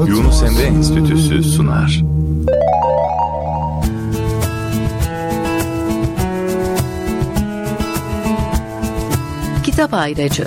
Yunus Emre Enstitüsü sunar. Kitap Ayracı.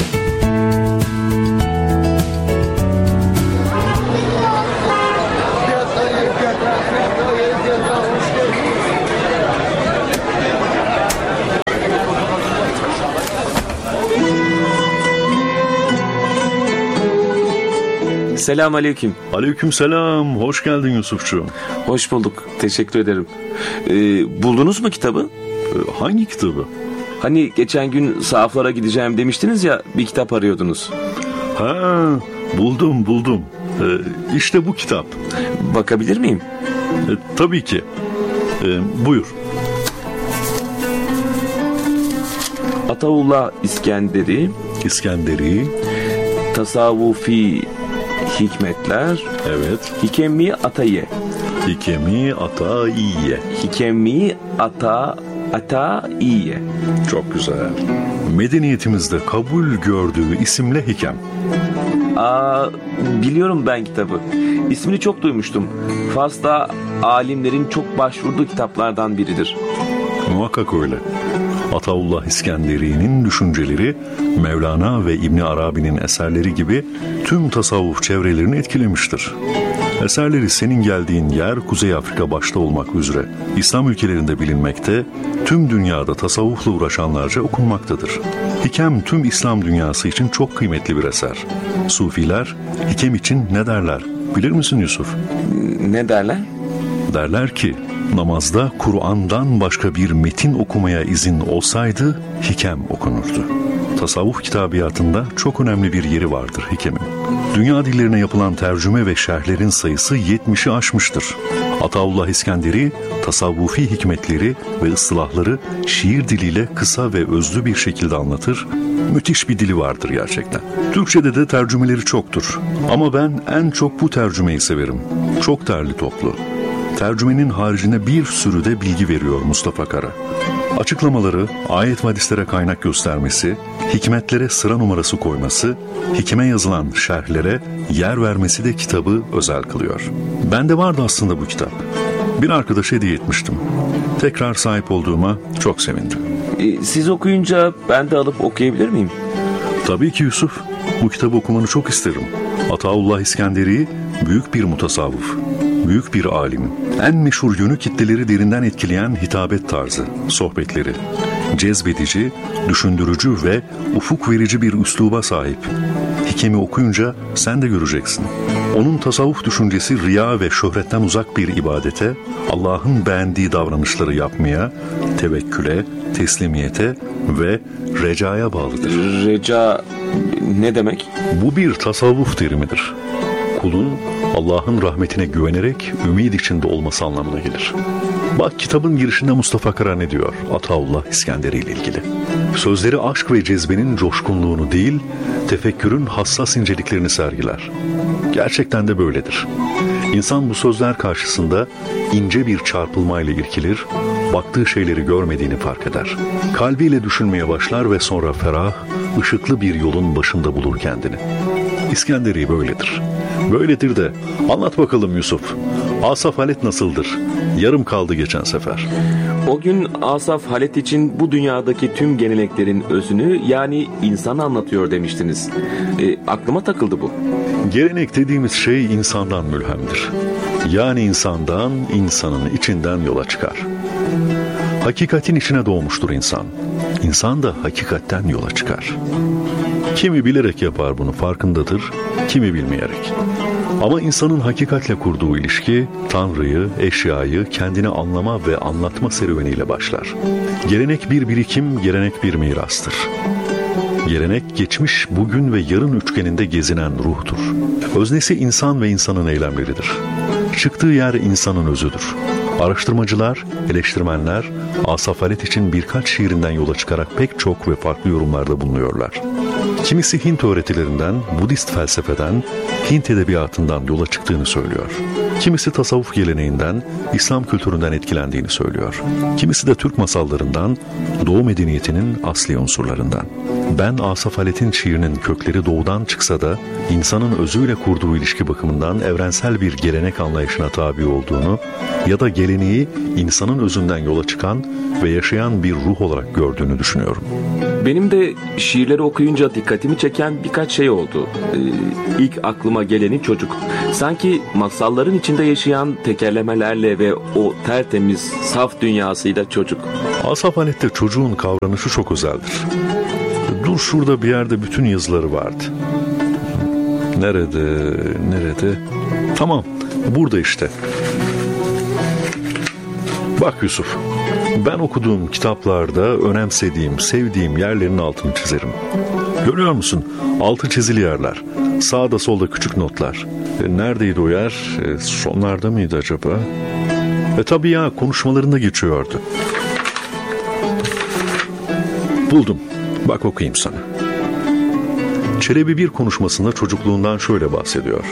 Selam aleyküm. Aleyküm selam. Hoş geldin Yusufçuğum. Hoş bulduk. Teşekkür ederim. Buldunuz mu kitabı? Hangi kitabı? Hani geçen gün sahaflara gideceğim demiştiniz ya, bir kitap arıyordunuz. Ha, buldum. İşte bu kitap. Bakabilir miyim? Tabii ki. Buyur. Ataullah İskenderi Tasavvufi Hikmetler. Evet. Hikemi Ataiye. Çok güzel. Medeniyetimizde kabul gördüğü isimle Hikem. Biliyorum ben kitabı. İsmini çok duymuştum. Fas'ta alimlerin çok başvurduğu kitaplardan biridir. Muhakkak öyle. Ataullah İskenderi'nin düşünceleri Mevlana ve İbn Arabi'nin eserleri gibi tüm tasavvuf çevrelerini etkilemiştir. Eserleri senin geldiğin yer Kuzey Afrika başta olmak üzere İslam ülkelerinde bilinmekte, tüm dünyada tasavvufla uğraşanlarca okunmaktadır. Hikem tüm İslam dünyası için çok kıymetli bir eser. Sufiler Hikem için ne derler? Bilir misin Yusuf? Ne derler? Derler ki, namazda Kur'an'dan başka bir metin okumaya izin olsaydı Hikem okunurdu. Tasavvuf kitabiyatında çok önemli bir yeri vardır Hikem'in. Dünya dillerine yapılan tercüme ve şerhlerin sayısı 70'i aşmıştır. Ataullah İskenderi, tasavvufi hikmetleri ve ıstılahları şiir diliyle kısa ve özlü bir şekilde anlatır. Müthiş bir dili vardır gerçekten. Türkçe'de de tercümeleri çoktur. Ama ben en çok bu tercümeyi severim. Çok derli toplu. Tercümenin haricinde bir sürü de bilgi veriyor Mustafa Kara. Açıklamaları, ayet ve hadislere kaynak göstermesi, hikmetlere sıra numarası koyması, hikime yazılan şerhlere yer vermesi de kitabı özel kılıyor. Bende vardı aslında bu kitap. Bir arkadaşa hediye etmiştim. Tekrar sahip olduğuma çok sevindim. Siz okuyunca ben de alıp okuyabilir miyim? Tabii ki Yusuf. Bu kitabı okumanı çok isterim. Ataullah İskenderi büyük bir mutasavvıf. Büyük bir alim. En meşhur yönü kitleleri derinden etkileyen hitabet tarzı, sohbetleri. Cezbedici, düşündürücü ve ufuk verici bir üsluba sahip. Hikemi okuyunca sen de göreceksin. Onun tasavvuf düşüncesi riya ve şöhretten uzak bir ibadete, Allah'ın beğendiği davranışları yapmaya, tevekküle, teslimiyete ve recaya bağlıdır. Reca ne demek? Bu bir tasavvuf terimidir. Kulun Allah'ın rahmetine güvenerek ümid içinde olması anlamına gelir. Bak kitabın girişinde Mustafa Kara ne diyor Ataullah İskenderi ile ilgili. Sözleri aşk ve cezbenin coşkunluğunu değil, tefekkürün hassas inceliklerini sergiler. Gerçekten de böyledir. İnsan bu sözler karşısında ince bir çarpılmayla irkilir, baktığı şeyleri görmediğini fark eder. Kalbiyle düşünmeye başlar ve sonra ferah, ışıklı bir yolun başında bulur kendini. İskenderi böyledir. Böyledir de anlat bakalım Yusuf. Asaf Halet nasıldır? Yarım kaldı geçen sefer. O gün Asaf Halet için bu dünyadaki tüm geleneklerin özünü, yani insanı anlatıyor demiştiniz. Aklıma takıldı bu. Gelenek dediğimiz şey insandan mülhemdir. Yani insandan, insanın içinden yola çıkar. Hakikatin içine doğmuştur insan. İnsan da hakikatten yola çıkar. Kimi bilerek yapar bunu, farkındadır, kimi bilmeyerek. Ama insanın hakikatle kurduğu ilişki, Tanrı'yı, eşyayı kendini anlama ve anlatma serüveniyle başlar. Gelenek bir birikim, gelenek bir mirastır. Gelenek geçmiş, bugün ve yarın üçgeninde gezinen ruhtur. Öznesi insan ve insanın eylemleridir. Çıktığı yer insanın özüdür. Araştırmacılar, eleştirmenler, Asaf Halet için birkaç şiirinden yola çıkarak pek çok ve farklı yorumlarda bulunuyorlar. Kimisi Hint öğretilerinden, Budist felsefeden, Hint edebiyatından yola çıktığını söylüyor. Kimisi tasavvuf geleneğinden, İslam kültüründen etkilendiğini söylüyor. Kimisi de Türk masallarından, Doğu medeniyetinin asli unsurlarından. Ben Asaf Halet'in şiirinin kökleri doğudan çıksa da insanın özüyle kurduğu ilişki bakımından evrensel bir gelenek anlayışına tabi olduğunu ya da geleneği insanın özünden yola çıkan ve yaşayan bir ruh olarak gördüğünü düşünüyorum. Benim de şiirleri okuyunca dikkatimi çeken birkaç şey oldu. İlk aklıma geleni çocuk. Sanki masalların içinde yaşayan tekerlemelerle ve o tertemiz, saf dünyasıyla çocuk. Asaf Halet'te çocuğun kavranışı çok özeldir. Dur, şurada bir yerde bütün yazıları vardı. Nerede? Tamam, burada işte. Bak Yusuf, ben okuduğum kitaplarda önemsediğim, sevdiğim yerlerin altını çizerim. Görüyor musun? Altı çizili yerler. Sağda solda küçük notlar. Neredeydi o yer? Sonlarda mıydı acaba? Tabii ya, konuşmalarında geçiyordu. Buldum. Bak okuyayım sana. Çelebi bir konuşmasında çocukluğundan şöyle bahsediyor.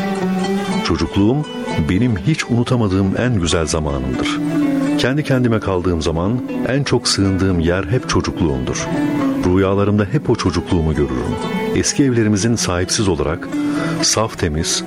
Çocukluğum benim hiç unutamadığım en güzel zamanımdır. Kendi kendime kaldığım zaman en çok sığındığım yer hep çocukluğumdur. Rüyalarımda hep o çocukluğumu görürüm. Eski evlerimizin sahipsiz olarak saf temiz,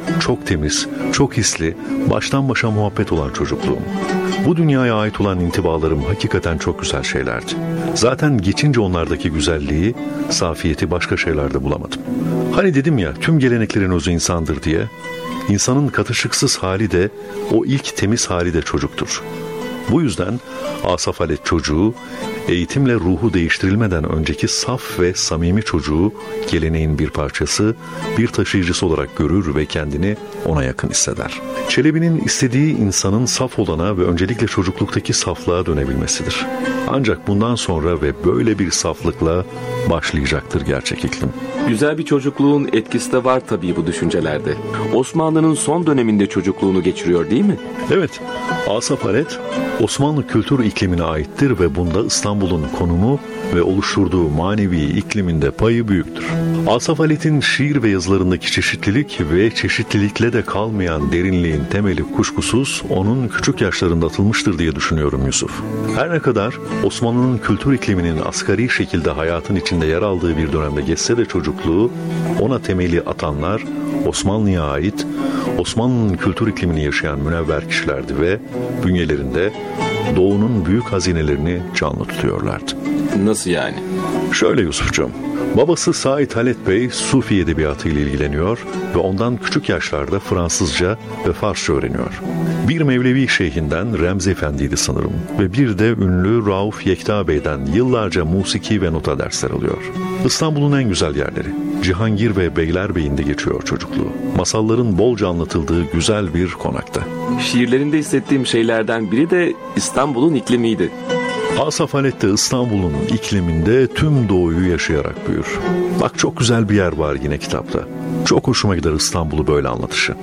çok hisli, baştan başa muhabbet olan çocukluğum. Bu dünyaya ait olan intibalarım hakikaten çok güzel şeylerdi. Zaten geçince onlardaki güzelliği, safiyeti başka şeylerde bulamadım. Hani dedim ya, tüm geleneklerin özü insandır diye. İnsanın katışıksız hali de, o ilk temiz hali de çocuktur. Bu yüzden Asaf Halet çocuğu, eğitimle ruhu değiştirilmeden önceki saf ve samimi çocuğu geleneğin bir parçası, bir taşıyıcısı olarak görür ve kendini ona yakın hisseder. Çelebi'nin istediği insanın saf olana ve öncelikle çocukluktaki saflığa dönebilmesidir. Ancak bundan sonra ve böyle bir saflıkla başlayacaktır gerçek iklim. Güzel bir çocukluğun etkisi de var tabii bu düşüncelerde. Osmanlı'nın son döneminde çocukluğunu geçiriyor değil mi? Evet, Asaf Halet Osmanlı kültür iklimine aittir ve bunda İstanbul'un konumu ve oluşturduğu manevi ikliminde payı büyüktür. Asaf Halet'in şiir ve yazılarındaki çeşitlilik ve çeşitlilikle de kalmayan derinliğin temeli kuşkusuz onun küçük yaşlarında atılmıştır diye düşünüyorum Yusuf. Her ne kadar Osmanlı'nın kültür ikliminin asgari şekilde hayatın içinde yer aldığı bir dönemde geçse de çocukluğu, ona temeli atanlar Osmanlı'ya ait, Osmanlı'nın kültür iklimini yaşayan münevver kişilerdi ve bünyelerinde Doğu'nun büyük hazinelerini canlı tutuyorlardı. Nasıl yani? Şöyle Yusufcuğum, babası Said Halet Bey Sufi edebiyatı ile ilgileniyor ve ondan küçük yaşlarda Fransızca ve Farsça öğreniyor. Bir Mevlevi şeyhinden Remzi Efendi'ydi sanırım ve bir de ünlü Rauf Yekta Bey'den yıllarca musiki ve nota dersler alıyor. İstanbul'un en güzel yerleri, Cihangir ve Beylerbeyi'nde geçiyor çocukluğu. Masalların bolca anlatıldığı güzel bir konakta. Şiirlerinde hissettiğim şeylerden biri de İstanbul'un iklimiydi. Asaf Halet de İstanbul'un ikliminde tüm doğuyu yaşayarak büyür. Bak çok güzel bir yer var yine kitapta. Çok hoşuma gider İstanbul'u böyle anlatışı.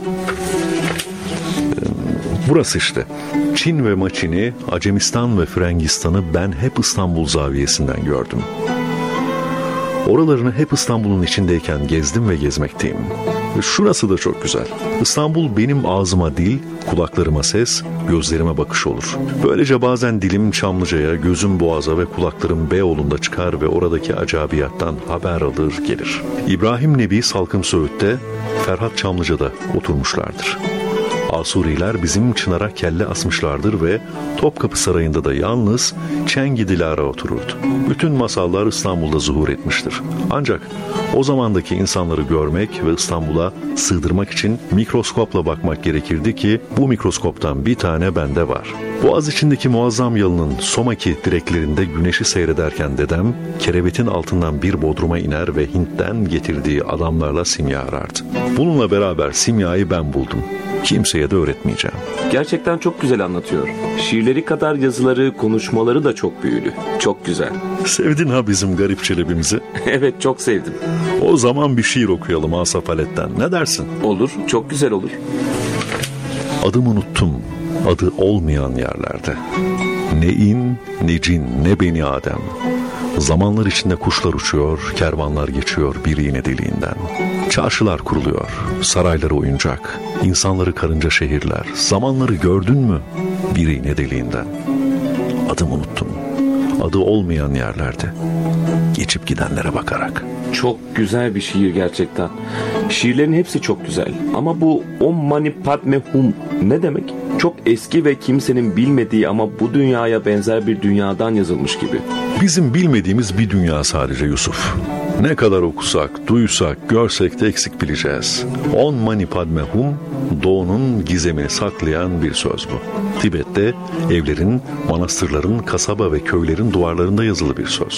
Burası işte. Çin ve Maçin'i, Acemistan ve Frengistan'ı ben hep İstanbul zaviyesinden gördüm. Oralarını hep İstanbul'un içindeyken gezdim ve gezmekteyim. Şurası da çok güzel. İstanbul benim ağzıma dil, kulaklarıma ses, gözlerime bakış olur. Böylece bazen dilim Çamlıca'ya, gözüm Boğaz'a ve kulaklarım Beyoğlu'nda çıkar ve oradaki acabiyattan haber alır gelir. İbrahim Nebi Salkım Söğüt'te, Ferhat Çamlıca'da oturmuşlardır. Asuriler bizim Çınar'a kelle asmışlardır ve Topkapı Sarayı'nda da yalnız Çengi Dilara otururdu. Bütün masallar İstanbul'da zuhur etmiştir. Ancak o zamandaki insanları görmek ve İstanbul'a sığdırmak için mikroskopla bakmak gerekirdi ki bu mikroskoptan bir tane bende var. Boğaziçi'ndeki muazzam yalının Somaki direklerinde güneşi seyrederken dedem kerebetin altından bir bodruma iner ve Hint'ten getirdiği adamlarla simya arardı. Bununla beraber simyayı ben buldum. Kimseye de öğretmeyeceğim. Gerçekten çok güzel anlatıyor. Şiirleri kadar yazıları, konuşmaları da çok büyülü. Çok güzel. Sevdin ha bizim garip Çelebi'mizi? Evet, çok sevdim. O zaman bir şiir okuyalım Asaf Halet'ten. Ne dersin? Olur, çok güzel olur. Adımı unuttum, adı olmayan yerlerde. Ne in, ne cin, ne beni Adem. Zamanlar içinde kuşlar uçuyor, kervanlar geçiyor bir iğne deliğinden. Çarşılar kuruluyor, sarayları oyuncak, insanları karınca şehirler. Zamanları gördün mü? Bir iğne deliğinden. Adım unuttum. Adı olmayan yerlerde. Geçip gidenlere bakarak. Çok güzel bir şiir gerçekten. Şiirlerin hepsi çok güzel. Ama bu Om Mani Padme Hum ne demek? Çok eski ve kimsenin bilmediği ama bu dünyaya benzer bir dünyadan yazılmış gibi. Bizim bilmediğimiz bir dünya sadece Yusuf. Ne kadar okusak, duysak, görsek de eksik bileceğiz. Om Mani Padme Hum, doğunun gizemini saklayan bir söz bu. Tibet'te evlerin, manastırların, kasaba ve köylerin duvarlarında yazılı bir söz.